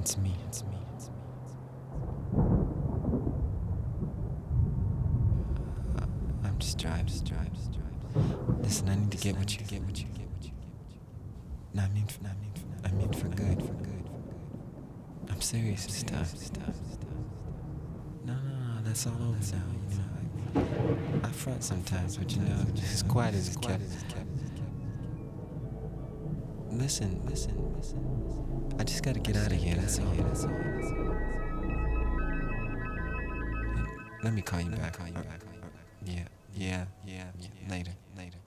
It's me. It's me. I'm just driving. Listen, I need to get what you get. No, I mean for good. I'm serious this time. No, that's all over now. You know, I front sometimes, but you know, as quiet as it kept. Listen. I just gotta get out of here. That's all. Let me call you back. Yeah. Later.